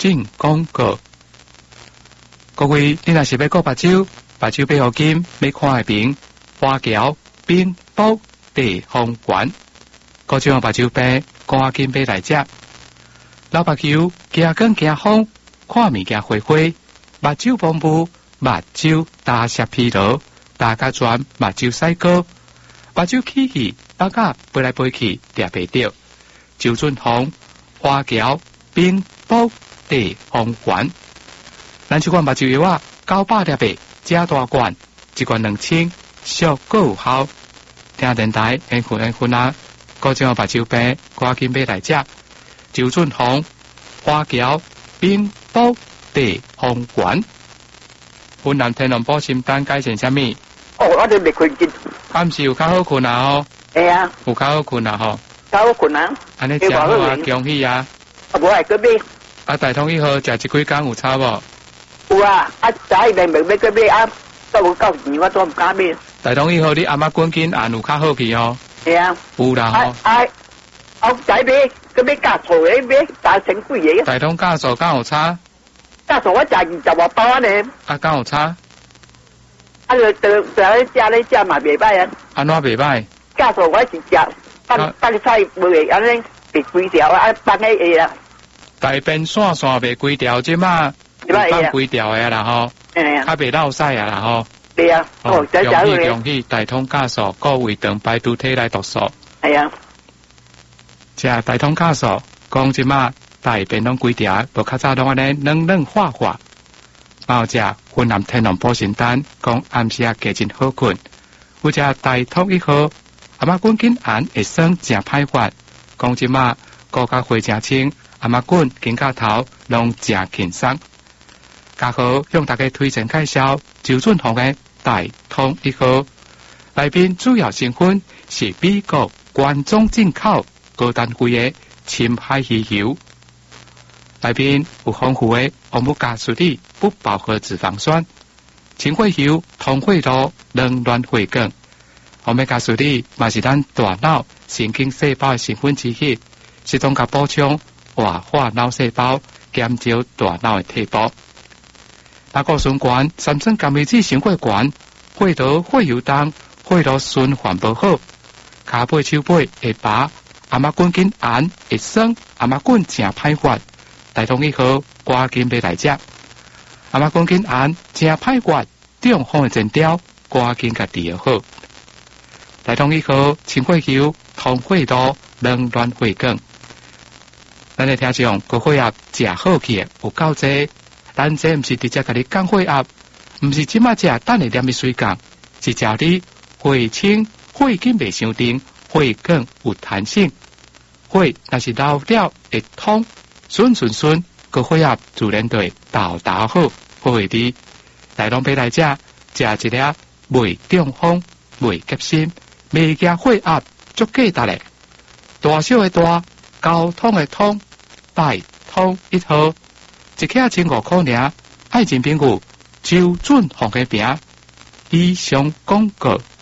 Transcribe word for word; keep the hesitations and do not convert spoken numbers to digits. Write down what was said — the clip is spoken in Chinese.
进广告。各位，你若是要购目睭，目睭背后金要看的平，花桥冰宝地方馆，各种目睭病赶紧买来食。老目睭行光行风，看物件花花，目睭蒙雾，目睭大舌疲劳，大甲全目睭洗膏，目睭起气，大甲飞来飞去掠袂着。周俊宏花桥冰宝地方馆，咱这款目睭药啊，九百粒的加大罐，一罐两千，效果有效。听电台缘分缘分啊，各种目睭病赶紧买来食。周俊宏花桥冰宝地方馆，云南天龙保心丹改成啥物？ 哦，我哋未困见。 暗时有较好困啊吼。 系啊。 有较好困啊吼。 较好困啊。 安尼食好啊，恭喜啊！ 啊，无系嗰边。 啊，大通以后食一几工有差无？ 有啊，啊，早一定未要嗰边啊，到有九年我都唔敢买。 大通以后你阿妈滚紧按有较好去哦。 系啊。 有啦吼。 啊，我仔买嗰边加醋嘅买大成贵嘢。 大通加醋敢有差？ 加醋我食二十外包呢。啊， 敢有差？ 啊，就就就喺食咧食嘛袂歹啊。 安怎袂歹？ 加醋我是食放放菜袂安尼袂规条啊，放喺下啊。 大便线线袂规条，即马放规条诶啦吼。 哎呀。 较袂落屎啊啦吼。 对啊。 哦，恭喜恭喜！大通加醋，各胃肠排毒体内毒素。 系啊。 食大通加醋，讲即马大便拢规条，无较早拢安尼软软滑滑。然后食云南天龙保心丹，讲暗时啊加真好困。有食大通以后，阿妈滚紧按会酸真歹发。讲即马骨甲花真清，阿妈滚肩胛头拢真轻松。加好向大家推荐介绍周俊宏的大通以后，内面主要成分是美国原装进口高单位的深海鱼油。内面有丰富的欧米伽三里不饱和脂肪酸、清血油、通血路、能卵血梗。欧米伽三里嘛是咱大脑神经细胞的成分之一，是通甲补充活化脑细胞，减少大脑的退步。胆固醇高、三酸甘味脂升过高，血糖、血油重，血路循环不好，骹背手背会拔，阿妈滚紧按会酸，阿妈滚真歹发。大通以后，赶紧买来食。阿妈滚紧按真歹发，中风的前兆，赶紧甲治疗好。大通以后，清血油、通血路、能卵血梗。咱的听众个血压食好去有够济，咱这毋是直接甲你降血压，毋是即马食等下念你水降，是叫你血清、血紧袂伤重，血梗有弹性，血若是流了会通。顺顺顺，个血压自然对豆豆好，好会滴。大拢买来食，食一粒袂中风、袂急心、袂惊血压足价值嘞。大小的大，交通的通，大通一号，一克千五块尔。爱情朋友周俊宏的名，以上广告。